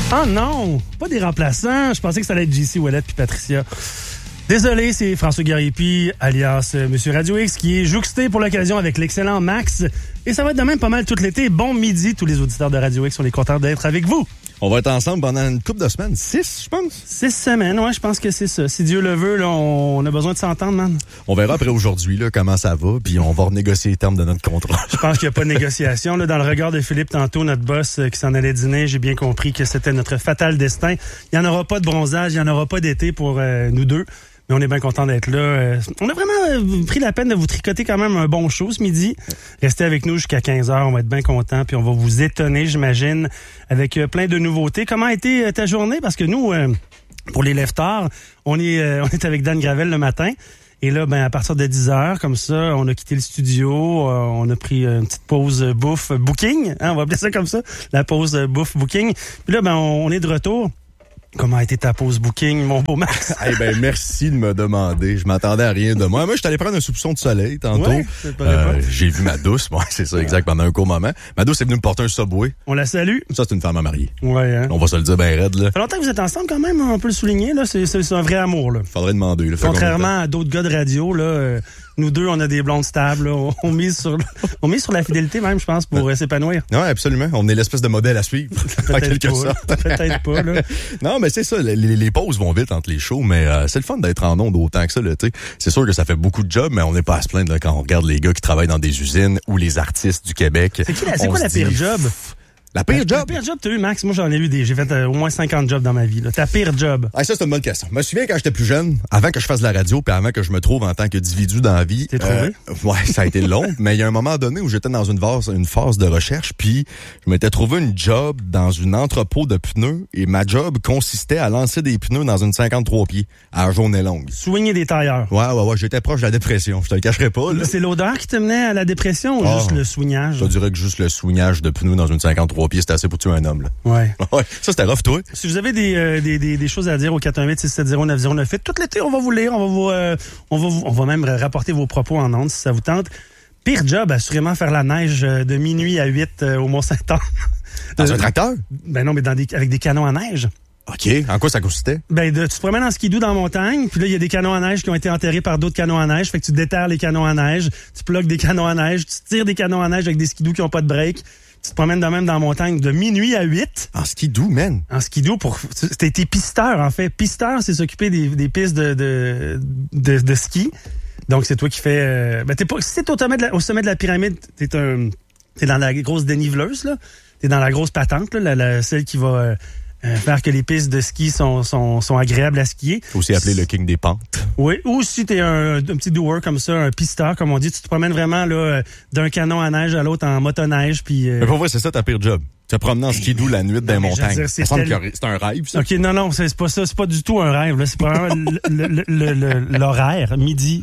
Ah non, pas des remplaçants. Je pensais que ça allait être JC Ouellet puis Patricia. Désolé, c'est François Gariépy, alias Monsieur Radio X, qui est jouxté pour l'occasion avec l'excellent Max. Et ça va être de même pas mal tout l'été. Bon midi, tous les auditeurs de Radio X. On est contents d'être avec vous. On va être ensemble pendant une couple de semaines. 6, je pense. 6 semaines, ouais, je pense que c'est ça. Si Dieu le veut, là, on a besoin de s'entendre, man. On verra après aujourd'hui là, comment ça va, puis on va renégocier les termes de notre contrat. Je pense qu'il n'y a pas de négociation. Là, dans le regard de Philippe tantôt, notre boss qui s'en allait dîner, j'ai bien compris que c'était notre fatal destin. Il n'y en aura pas de bronzage, il n'y en aura pas d'été pour nous deux. Mais on est bien content d'être là. On a vraiment pris la peine de vous tricoter quand même un bon show ce midi. Restez avec nous jusqu'à 15h, on va être bien contents. Puis on va vous étonner, j'imagine, avec plein de nouveautés. Comment a été ta journée? Parce que nous, pour les lève-tard, on est avec Dan Gravel le matin. Et là, à partir de 10h, comme ça, on a quitté le studio. On a pris une petite pause bouffe booking. Hein, on va appeler ça comme ça, la pause bouffe booking. Puis là, on est de retour. Comment a été ta pause booking, mon beau Max? Merci de me demander. Je m'attendais à rien de moi. Moi, je suis allé prendre un soupçon de soleil tantôt. Ouais, j'ai vu ma douce. Ouais, c'est ça, exact, pendant un court moment. Ma douce est venue me porter un Subway. On la salue. Ça, c'est une femme à marier. Ouais, hein? On va se le dire bien raide, là. Ça fait longtemps que vous êtes ensemble quand même, on peut le souligner, là. C'est un vrai amour, là. Faudrait demander, là. Contrairement à d'autres gars de radio, là, nous deux, on a des blondes stables, là. On mise sur la fidélité même, je pense, pour s'épanouir. Ouais, absolument. On est l'espèce de modèle à suivre. En quelque sorte. Peut-être pas, là. Non, mais c'est ça. Les pauses vont vite entre les shows, mais c'est le fun d'être en ondes autant que ça, là, tu sais. C'est sûr que ça fait beaucoup de job, mais on n'est pas à se plaindre, là, quand on regarde les gars qui travaillent dans des usines ou les artistes du Québec. C'est quoi la pire job? La pire job? La pire job, t'as eu, Max? Moi, j'en ai eu j'ai fait au moins 50 jobs dans ma vie, là. Ta pire job? Ça, c'est une bonne question. Je me souviens quand j'étais plus jeune, avant que je fasse de la radio, puis avant que je me trouve en tant qu'individu dans la vie. T'es trouvé? Ouais, ça a été long, mais il y a un moment donné où j'étais dans une phase de recherche, puis je m'étais trouvé une job dans une entrepôt de pneus, et ma job consistait à lancer des pneus dans une 53 pieds, à la journée longue. Soigner des tailleurs. Ouais, j'étais proche de la dépression. Je te le cacherai pas, là. C'est l'odeur qui te menait à la dépression ou juste le soignage? Je dirais que juste le soignage de pneus dans une 53 pieds, c'était assez pour tuer un homme, là. Ouais. Ouais. Ça, c'était rough, toi. Si vous avez des choses à dire au 418-670-9098, tout l'été, on va vous lire, on va même rapporter vos propos en ondes si ça vous tente. Pire job, assurément, faire la neige de minuit à 8 au Mont-Saint-Anne. Dans un tracteur? Non, mais avec des canons à neige. OK. En quoi ça consistait? Tu te promènes en skidoo dans la montagne, puis là, il y a des canons à neige qui ont été enterrés par d'autres canons à neige. Fait que tu déterres les canons à neige, tu plugues des canons à neige, tu tires des canons à neige avec des skidoo qui ont pas de break. Tu te promènes de même dans la montagne de minuit à 8. En skidoo, man? En skidoo t'es pisteur, en fait. Pisteur, c'est s'occuper des pistes de ski. Donc, c'est toi qui fais... si t'es au sommet de la pyramide, t'es dans la grosse déniveleuse, là. T'es dans la grosse patente, là, celle qui va... faire que les pistes de ski sont agréables à skier. Aussi appelé le king des pentes. Oui, ou si t'es un petit doer comme ça, un pisteur, comme on dit, tu te promènes vraiment là d'un canon à neige à l'autre en motoneige. Puis, Mais pour vrai, c'est ça ta pire job. Tu te promènes en skidoo la nuit dans les montagnes. C'est un rêve, ça. OK, non, c'est pas ça. C'est pas du tout un rêve. Là. C'est probablement l'horaire, minuit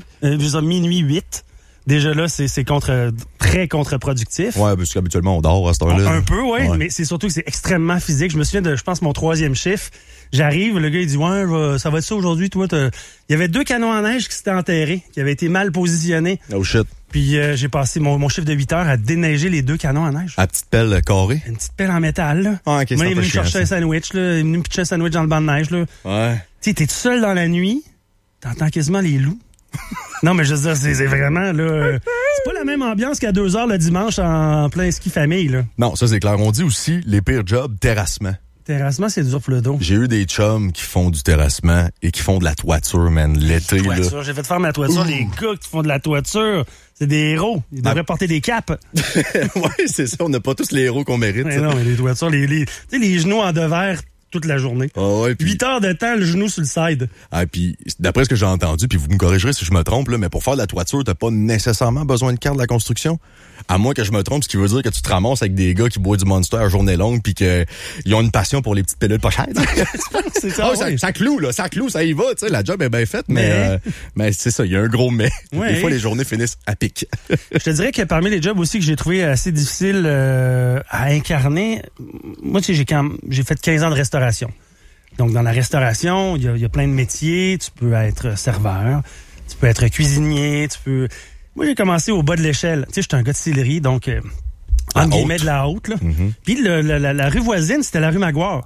8. Déjà là, c'est très contre-productif. Ouais, parce qu'habituellement, on dort à cette heure-là. Un peu, ouais, mais c'est surtout que c'est extrêmement physique. Je me souviens de, je pense, mon 3e chiffre. J'arrive, le gars, il dit, ouais, ça va être ça aujourd'hui, toi. Il y avait 2 canons à neige qui s'étaient enterrés, qui avaient été mal positionnés. Oh shit. Puis j'ai passé mon chiffre de 8 heures à déneiger les 2 canons à neige. À petite pelle carrée? Une petite pelle en métal, là. Ah, ok, moi, il est venu me chercher un sandwich, là. Il est venu me pitcher un sandwich dans le banc de neige, là. Ouais. Tu sais, t'es tout seul dans la nuit, t'entends quasiment les loups. Non, mais je veux dire, c'est vraiment, là... C'est pas la même ambiance qu'à 2h le dimanche en plein ski famille, là. Non, ça, c'est clair. On dit aussi les pires jobs, terrassement. Terrassement, c'est dur pour le dos. J'ai eu des chums qui font du terrassement et qui font de la toiture, man, l'été, là. J'ai fait faire ma toiture. Ouh. Les gars qui font de la toiture, c'est des héros. Ils devraient porter des capes. Ouais, c'est ça. On n'a pas tous les héros qu'on mérite. Mais non, mais les toitures, tu sais, les genoux en devers toute la journée. Oh ouais, 8 heures de temps, le genou sur le side. Ah, puis d'après ce que j'ai entendu, puis vous me corrigerez si je me trompe, là, mais pour faire de la toiture, t'as pas nécessairement besoin de carte de la construction. À moins que je me trompe, ce qui veut dire que tu te ramasses avec des gars qui boivent du Monster à journée longue puis qu'ils ont une passion pour les petites pilules pas chères. C'est ça, ouais. ça cloue, là. Ça cloue, ça y va, tu sais. La job est bien faite, mais c'est ça, il y a un gros mais. Ouais. Des fois, les journées finissent à pic. Je te dirais que parmi les jobs aussi que j'ai trouvé assez difficiles à incarner, moi, tu sais, j'ai fait 15 ans de restauration. Donc, dans la restauration, il y a plein de métiers. Tu peux être serveur, tu peux être cuisinier, Moi, j'ai commencé au bas de l'échelle. Tu sais, j'étais un gars de Sillery, donc, entre guillemets, de la haute, là. Mm-hmm. Puis, la rue voisine, c'était la rue Maguire.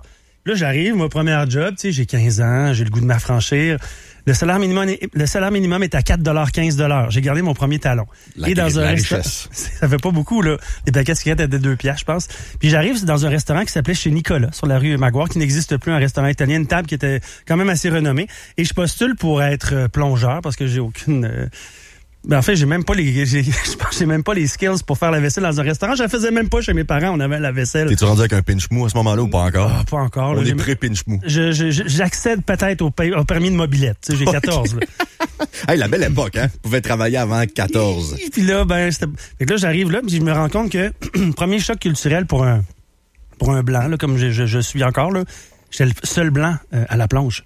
Là, j'arrive, mon premier job, tu sais, j'ai 15 ans, j'ai le goût de m'affranchir. Le salaire minimum est à 4,15 $. J'ai gardé mon premier talon. Et dans un restaurant, ça fait pas beaucoup, là. Les paquets de cigarettes étaient 2 $, je pense. Puis j'arrive dans un restaurant qui s'appelait Chez Nicolas, sur la rue Maguire, qui n'existe plus, un restaurant italien, une table qui était quand même assez renommée. Et je postule pour être plongeur parce que j'ai aucune... en fait, j'ai même pas les skills pour faire la vaisselle dans un restaurant. Je la faisais même pas chez mes parents. On avait la vaisselle. T'es-tu rendu avec un pinch mou à ce moment-là ou pas encore? Ah, pas encore. On est pré-pinch mou. J'accède peut-être au permis de mobilette. Tu sais, j'ai 14. Là. Hey, la belle époque, hein? Vous pouvez travailler avant 14. Puis là, fait que là, j'arrive là, puis je me rends compte que premier choc culturel pour un blanc, là, comme je suis encore, là, j'étais le seul blanc à la plonge.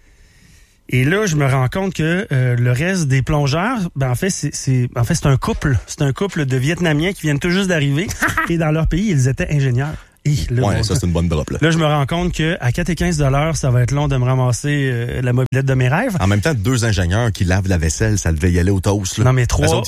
Et là, je me rends compte que le reste des plongeurs, en fait, c'est un couple. C'est un couple de Vietnamiens qui viennent tout juste d'arriver. Et dans leur pays, ils étaient ingénieurs. Ouais, ça, c'est une bonne drop, là. Là, je me rends compte que à 4,15 $, ça va être long de me ramasser la mobilette de mes rêves. En même temps, 2 ingénieurs qui lavent la vaisselle, ça devait y aller au toast, là. Non, mais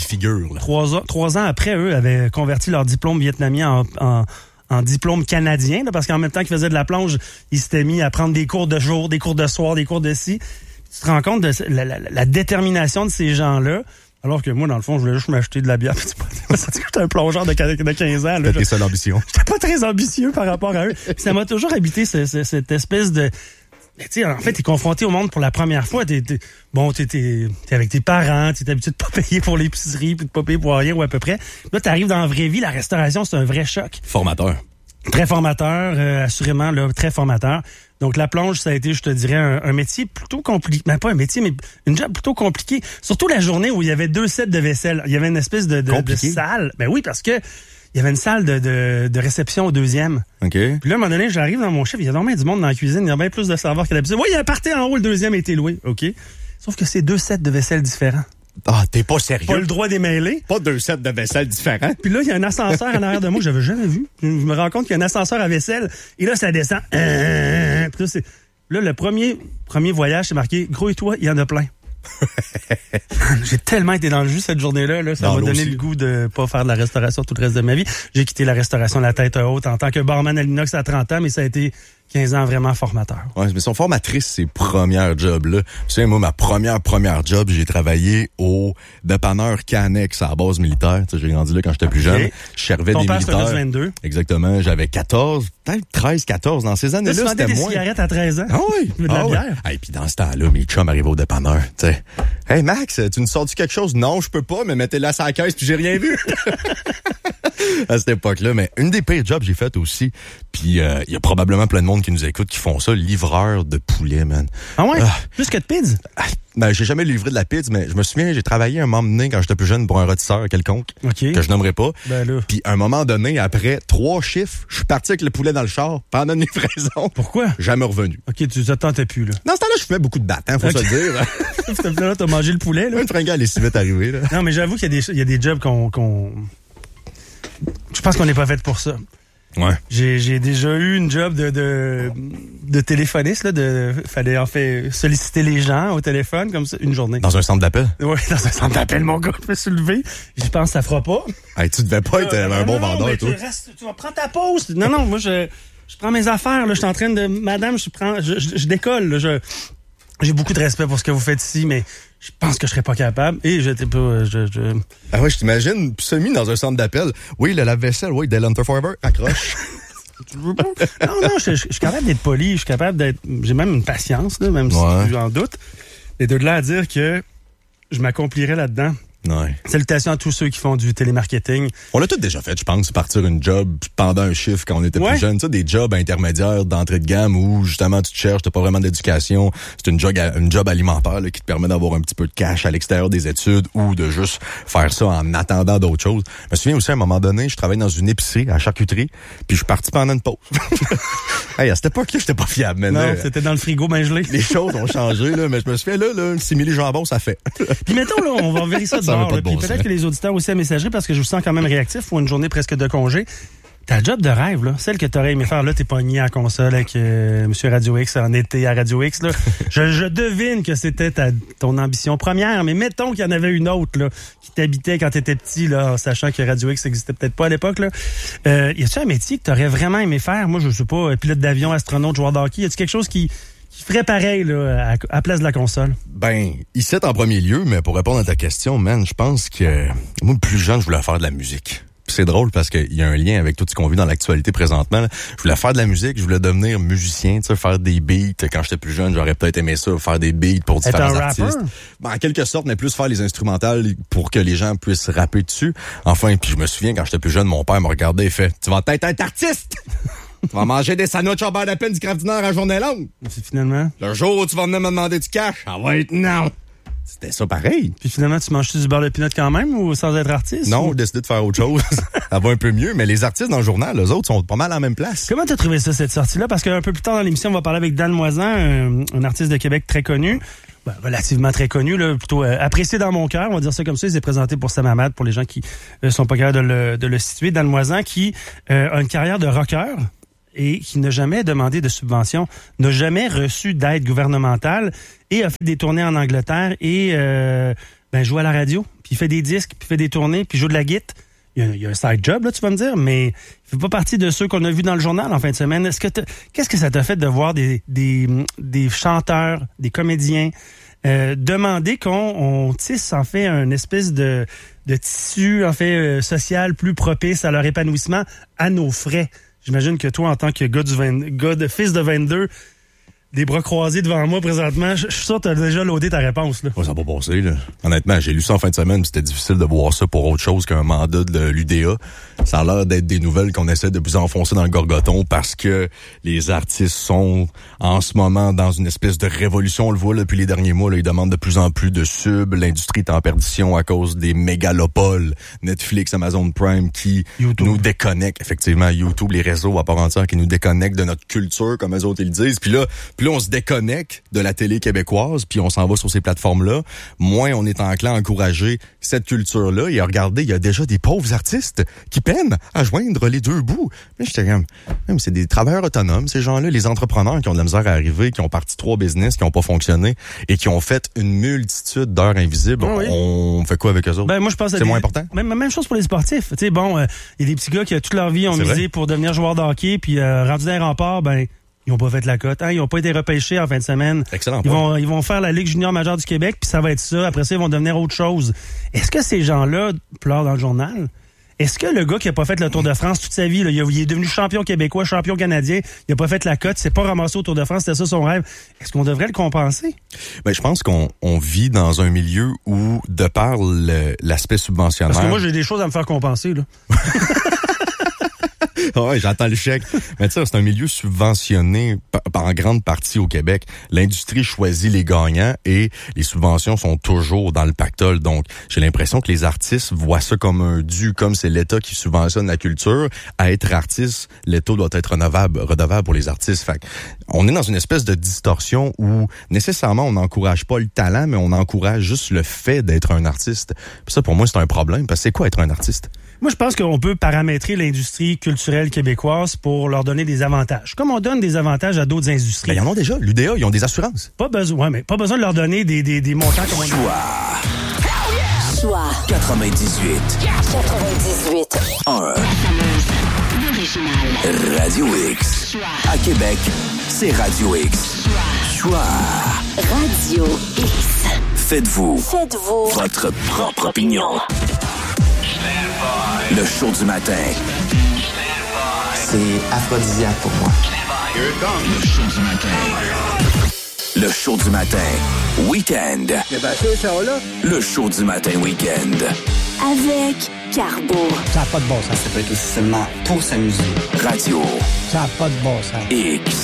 3 ans après, eux avaient converti leur diplôme vietnamien en diplôme canadien, là, parce qu'en même temps qu'ils faisaient de la plonge, ils s'étaient mis à prendre des cours de jour, des cours de soir, des cours de ci. Tu te rends compte de la détermination de ces gens-là, alors que moi, dans le fond, je voulais juste m'acheter de la bière. J'étais un plongeur de 15 ans. C'était tes seules ambitions. J'étais pas très ambitieux par rapport à eux. Puis ça m'a toujours habité cette espèce de... Tu sais, en fait, t'es confronté au monde pour la première fois. T'es avec tes parents, t'es habitué de pas payer pour l'épicerie, puis de pas payer pour rien ou à peu près. Là, t'arrives dans la vraie vie, la restauration, c'est un vrai choc. Formateur. Très formateur, assurément, là, très formateur. Donc, la plonge, ça a été, je te dirais, un métier plutôt compliqué. Ben, pas un métier, mais une job plutôt compliquée. Surtout la journée où il y avait 2 sets de vaisselle. Il y avait une espèce de salle. Ben oui, parce que il y avait une salle de réception au 2e. OK. Puis là, à un moment donné, j'arrive dans mon chef, il y a normalement du monde dans la cuisine, il y a bien plus de serveurs que d'habitude. Oui, il y a un party en haut, le 2e a été loué. OK. Sauf que c'est 2 sets de vaisselle différents. Ah, t'es pas sérieux? Pas le droit d'émêler. Pas 2 sets de vaisselle différents. Puis là, il y a un ascenseur en arrière de moi que j'avais jamais vu. Je me rends compte qu'il y a un ascenseur à vaisselle. Et là, ça descend. Puis là, le premier voyage, c'est marqué « Grouille-toi, il y en a plein ». J'ai tellement été dans le jus cette journée-là, ça m'a donné le goût de pas faire de la restauration tout le reste de ma vie. J'ai quitté la restauration la tête haute en tant que barman à l'inox à 30 ans, mais ça a été 15 ans vraiment formateur. Ouais, mais son formatrice, ses premières jobs, là. Tu sais, moi, ma première job, j'ai travaillé au dépanneur Canex à la base militaire. Tu sais, j'ai grandi là quand j'étais plus jeune. Je servais des militaires. 22. Exactement. J'avais 14, peut-être 13, 14. Dans ces années-là, c'était des moins. Cigarettes à 13 ans. Ah oui. De la bière. Et puis dans ce temps-là, mes chums arrivaient au dépanneur. Tu sais, hey Max, tu nous sors-tu quelque chose? Non, je peux pas, mais mettez-la sur la caisse puis j'ai rien vu. À cette époque-là, mais une des pires jobs que j'ai fait aussi, puis il y a probablement plein de monde qui nous écoute qui font ça, livreur de poulet, man. Ah ouais? Plus que de pizza? Ben, j'ai jamais livré de la pizza, mais je me souviens, j'ai travaillé un moment donné quand j'étais plus jeune pour un rôtisseur quelconque, que je nommerai pas. Ben là. Puis un moment donné, après 3 chiffres, je suis parti avec le poulet dans le char pendant une livraison. Pourquoi? Jamais revenu. OK, tu t'attendais plus, là. Dans ce temps-là, je fais beaucoup de battants, faut se le dire. Là, t'as mangé le poulet, là. Le fringale est si vite arrivé, là. Non, mais j'avoue qu'il y a des jobs qu'on... Je pense qu'on n'est pas fait pour ça. Ouais. J'ai déjà eu une job de téléphoniste, là, fallait en fait solliciter les gens au téléphone, comme ça, une journée. Dans un centre d'appel? Oui, dans un centre d'appel, mon gars, je me suis levé. Je pense que ça fera pas. Hey, tu devais pas être un bon vendeur, toi. Tu vas prendre ta pause. Non, moi, je prends mes affaires, là, je suis en train de, madame, je décolle, là, j'ai beaucoup de respect pour ce que vous faites ici, mais je pense que je serais pas capable. Et j'étais pas... Ah ouais, je t'imagine semi dans un centre d'appel. Oui, le lave-vaisselle, oui, Dell Hunter Forever, accroche. Non, je suis capable d'être poli, je suis capable d'être... J'ai même une patience, là, même si j'en doute. Et de là à dire que je m'accomplirais là-dedans. Ouais. Salutations à tous ceux qui font du télémarketing. On l'a tout déjà fait, je pense, partir une job pendant un chiffre quand on était plus jeune. Tu sais, des jobs intermédiaires d'entrée de gamme où justement tu te cherches, t'as pas vraiment d'éducation. C'est une job alimentaire là, qui te permet d'avoir un petit peu de cash à l'extérieur des études ou de juste faire ça en attendant d'autres choses. Je me souviens aussi à un moment donné, je travaillais dans une épicerie à charcuterie, puis je suis parti pendant une pause. Hey, à cette époque-là, j'étais pas fiable. Mais non, là, c'était dans le frigo bien gelé. Les choses ont changé, là, mais je me souviens, là, simili jambon, ça fait. Puis mettons, là, on va vérifier ça dehors. Puis peut-être que les auditeurs aussi à messagerie, parce que je vous sens quand même réactif pour une journée presque de congé. Ta job de rêve, là, celle que t'aurais aimé faire, là, t'es pogné à la console avec Monsieur Radio X en été à Radio X, là. je devine que c'était ton ambition première, mais mettons qu'il y en avait une autre, là, qui t'habitait quand t'étais petit, là, en sachant que Radio X existait peut-être pas à l'époque, là. Y a-tu un métier que t'aurais vraiment aimé faire? Moi, je sais pas, pilote d'avion, astronaute, joueur de hockey. Y a-tu quelque chose qui ferait pareil, là, à place de la console? Ben, ici, en premier lieu, mais pour répondre à ta question, man, je pense que moi, plus jeune, je voulais faire de la musique. C'est drôle parce qu'il y a un lien avec tout ce qu'on vit dans l'actualité présentement. Là. Je voulais faire de la musique, je voulais devenir musicien, tu sais, faire des beats. Quand j'étais plus jeune, j'aurais peut-être aimé ça, faire des beats pour différents artistes. Ben, en quelque sorte, mais plus faire les instrumentales pour que les gens puissent rapper dessus. Enfin, puis je me souviens, quand j'étais plus jeune, mon père me regardait et fait « Tu vas peut-être être artiste! Tu vas manger des sandwichs au beurre de peine du Kraft Dinner à journée longue! » C'est finalement... Le jour où tu vas venir me demander du cash, ça va être non! C'était ça pareil. Puis finalement, tu manges-tu du beurre de pinot quand même ou sans être artiste? Non, j'ai décidé de faire autre chose. Ça va un peu mieux, mais les artistes dans le journal, eux autres, sont pas mal à la même place. Comment t'as trouvé ça, cette sortie-là? Parce qu'un peu plus tard dans l'émission, on va parler avec Dan Moisan, un artiste de Québec très connu. Ben, relativement très connu, là, plutôt apprécié dans mon cœur, on va dire ça comme ça. Il s'est présenté pour Sam Hamad, pour les gens qui sont pas capables de le situer. Dan Moisan, qui a une carrière de rocker et qui n'a jamais demandé de subvention, n'a jamais reçu d'aide gouvernementale et a fait des tournées en Angleterre et joue à la radio, puis il fait des disques, puis il fait des tournées, puis il joue de la guitare. Il y a un side job, là, tu vas me dire, mais il fait pas partie de ceux qu'on a vus dans le journal en fin de semaine. Qu'est-ce que ça t'a fait de voir des chanteurs, des comédiens demander qu'on tisse en fait une espèce de tissu en fait social plus propice à leur épanouissement à nos frais? J'imagine que toi, en tant que fils de 22, des bras croisés devant moi présentement, je suis sûr que tu as déjà loadé ta réponse. Là. Ouais, ça n'a pas passé. Là. Honnêtement, j'ai lu ça en fin de semaine, c'était difficile de voir ça pour autre chose qu'un mandat de l'UDA. Ça a l'air d'être des nouvelles qu'on essaie de plus enfoncer dans le gorgoton parce que les artistes sont en ce moment dans une espèce de révolution. On le voit là, depuis les derniers mois, là, ils demandent de plus en plus de subs. L'industrie est en perdition à cause des mégalopoles, Netflix, Amazon Prime, qui YouTube. Nous déconnectent. Effectivement, YouTube, les réseaux à part entière qui nous déconnectent de notre culture, comme eux autres ils le disent. Puis là, on se déconnecte de la télé québécoise, puis on s'en va sur ces plateformes-là. Moins on est enclin à encourager cette culture-là. Et à regarder, il y a déjà des pauvres artistes qui peinent à joindre les deux bouts. Mais j'étais comme, c'est des travailleurs autonomes, ces gens-là, les entrepreneurs qui ont de la misère à arriver, qui ont parti 3 business, qui n'ont pas fonctionné et qui ont fait une multitude d'heures invisibles. Oh oui. On fait quoi avec eux autres? Ben, moi, je pense que c'est moins important. Même chose pour les sportifs. Tu sais, bon, il y a des petits gars qui, toute leur vie, ont misé pour devenir joueurs de hockey, puis rendus dans les remparts, ben, ils ont pas fait la cote. Hein? Ils ont pas été repêchés en fin de semaine. Excellent. Ils vont faire la Ligue junior majeure du Québec, puis ça va être ça. Après ça, ils vont devenir autre chose. Est-ce que ces gens-là pleurent dans le journal? Est-ce que le gars qui a pas fait le Tour de France toute sa vie, là, il est devenu champion québécois, champion canadien, il a pas fait la cote, il s'est pas ramassé au Tour de France, c'était ça son rêve. Est-ce qu'on devrait le compenser? Ben, je pense qu'on vit dans un milieu où, de par l'aspect subventionnaire... Parce que moi, j'ai des choses à me faire compenser, là. Ouais, j'entends le chèque. Mais tu sais, c'est un milieu subventionné en grande partie au Québec. L'industrie choisit les gagnants et les subventions sont toujours dans le pactole. Donc, j'ai l'impression que les artistes voient ça comme un dû, comme c'est l'État qui subventionne la culture. À être artiste, l'État doit être redevable pour les artistes. Fait on est dans une espèce de distorsion où, nécessairement, on n'encourage pas le talent, mais on encourage juste le fait d'être un artiste. Puis ça, pour moi, c'est un problème. Parce que c'est quoi être un artiste? Moi, je pense qu'on peut paramétrer l'industrie culturelle québécoise pour leur donner des avantages. Comme on donne des avantages à d'autres industries. Ben, ils en ont déjà. L'UDA, ils ont des assurances. Pas besoin, mais pas besoin de leur donner des montants comme on dit. Choix 98. 1. Radio X. À Québec, c'est Radio X. Choix. Radio X. Faites-vous votre propre opinion. Le show du matin. C'est aphrodisiaque pour moi. Le show du matin. Le show du matin. Week-end. Le show du matin week-end. Avec Carbo. Ça n'a pas de bon sens. Ça peut être aussi seulement pour s'amuser. Radio. Ça n'a pas de bon sens. X.